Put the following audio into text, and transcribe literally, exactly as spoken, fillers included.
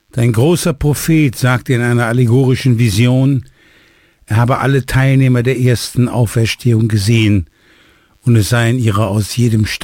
Dein großer Prophet sagte in einer allegorischen Vision, er habe alle Teilnehmer der ersten Auferstehung gesehen und es seien ihre aus jedem